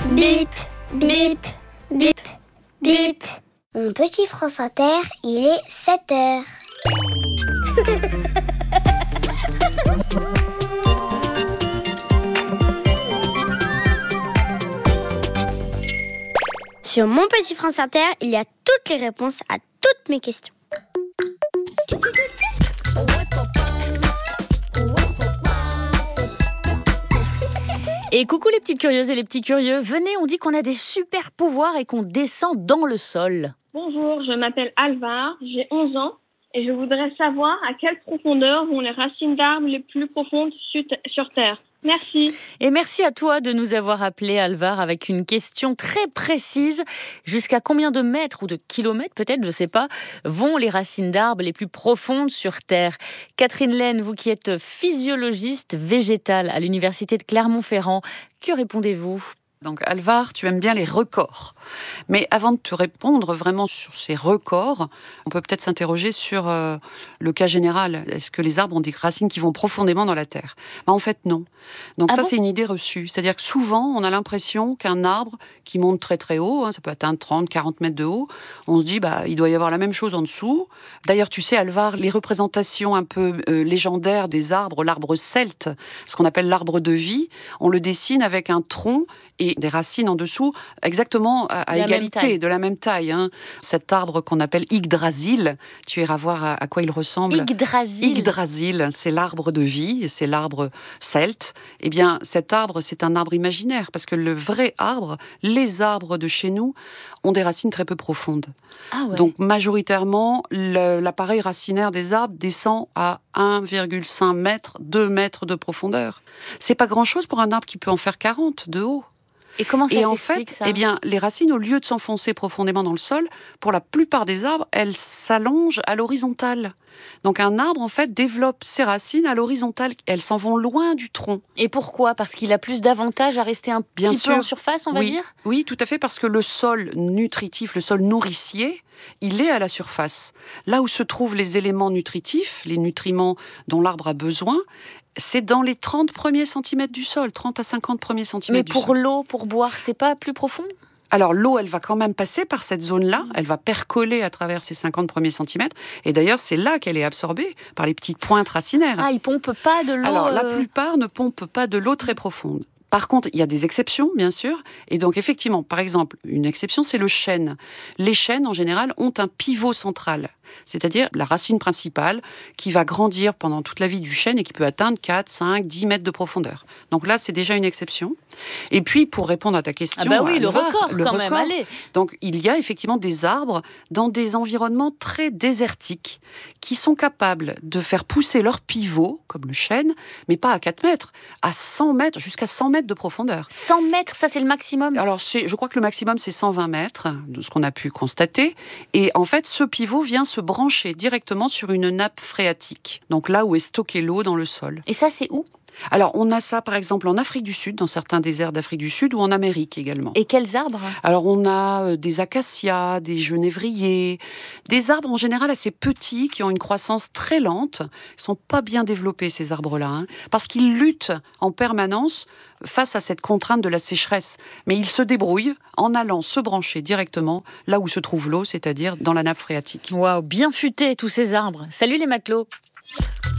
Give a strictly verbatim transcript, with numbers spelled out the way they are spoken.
Bip, bip, bip, bip. Mon petit France Inter, il est sept heures. Sur Mon Petit France Inter, il y a toutes les réponses à toutes mes questions. Et coucou les petites curieuses et les petits curieux, venez, on dit qu'on a des super pouvoirs et qu'on descend dans le sol. Bonjour, je m'appelle Alvar, j'ai onze ans et je voudrais savoir à quelle profondeur vont les racines d'arbres les plus profondes sur Terre. Merci. Et merci à toi de nous avoir appelé, Alvar, avec une question très précise. Jusqu'à combien de mètres ou de kilomètres, peut-être, je ne sais pas, vont les racines d'arbres les plus profondes sur Terre? Catherine Laine, vous qui êtes physiologiste végétale à l'université de Clermont-Ferrand, que répondez-vous? Donc Alvar, tu aimes bien les records. Mais avant de te répondre vraiment sur ces records, on peut peut-être s'interroger sur euh, le cas général. Est-ce que les arbres ont des racines qui vont profondément dans la terre? Ben, en fait, non. Donc ah ça, bon c'est une idée reçue. C'est-à-dire que souvent, on a l'impression qu'un arbre qui monte très très haut, hein, ça peut atteindre trente, quarante mètres de haut, on se dit, bah, il doit y avoir la même chose en dessous. D'ailleurs, tu sais, Alvar, les représentations un peu euh, légendaires des arbres, l'arbre celte, ce qu'on appelle l'arbre de vie, on le dessine avec un tronc et des racines en dessous, exactement à, à égalité, de la même taille. Hein. Cet arbre qu'on appelle Yggdrasil, tu iras voir à, à quoi il ressemble. Yggdrasil. Yggdrasil, c'est l'arbre de vie, c'est l'arbre celte. Eh bien, cet arbre, c'est un arbre imaginaire, parce que le vrai arbre, les arbres de chez nous, ont des racines très peu profondes. Ah ouais. Donc, majoritairement, le, l'appareil racinaire des arbres descend à un virgule cinq mètres, deux mètres de profondeur. C'est pas grand-chose pour un arbre qui peut en faire quarante de haut. Et comment ça Et en s'explique, fait, ça eh bien, les racines, au lieu de s'enfoncer profondément dans le sol, pour la plupart des arbres, elles s'allongent à l'horizontale. Donc un arbre, en fait, développe ses racines à l'horizontale. Elles s'en vont loin du tronc. Et pourquoi? Parce qu'il a plus d'avantages à rester un Bien petit sûr. peu en surface, on va oui. dire? Oui, tout à fait, parce que le sol nutritif, le sol nourricier, il est à la surface. Là où se trouvent les éléments nutritifs, les nutriments dont l'arbre a besoin, c'est dans les trente premiers centimètres du sol, trente à cinquante premiers centimètres du sol. Mais pour l'eau, pour boire, c'est pas plus profond? Alors l'eau, elle va quand même passer par cette zone-là, elle va percoler à travers ces cinquante premiers centimètres, et d'ailleurs c'est là qu'elle est absorbée par les petites pointes racinaires. Ah, ils pompent pas de l'eau. Alors euh... la plupart ne pompent pas de l'eau très profonde. Par contre, il y a des exceptions, bien sûr. Et donc, effectivement, par exemple, une exception, c'est le chêne. Les chênes, en général, ont un pivot central, c'est-à-dire la racine principale qui va grandir pendant toute la vie du chêne et qui peut atteindre quatre, cinq, dix mètres de profondeur. Donc là, c'est déjà une exception. Et puis, pour répondre à ta question... Ah bah oui, le Alvar, record le quand record, même, allez. Donc, il y a effectivement des arbres dans des environnements très désertiques qui sont capables de faire pousser leur pivot, comme le chêne, mais pas à quatre mètres, à cent mètres, jusqu'à cent mètres de profondeur. cent mètres, ça c'est le maximum? Alors, c'est, je crois que le maximum, c'est cent vingt mètres, de ce qu'on a pu constater. Et en fait, ce pivot vient se brancher directement sur une nappe phréatique. Donc là où est stockée l'eau dans le sol. Et ça, c'est où? Alors, on a ça, par exemple, en Afrique du Sud, dans certains déserts d'Afrique du Sud, ou en Amérique également. Et quels arbres? Alors, on a euh, des acacias, des genévriers, des arbres en général assez petits, qui ont une croissance très lente. Ils ne sont pas bien développés, ces arbres-là, hein, parce qu'ils luttent en permanence face à cette contrainte de la sécheresse. Mais ils se débrouillent en allant se brancher directement là où se trouve l'eau, c'est-à-dire dans la nappe phréatique. Waouh, bien futés tous ces arbres. Salut les matelots.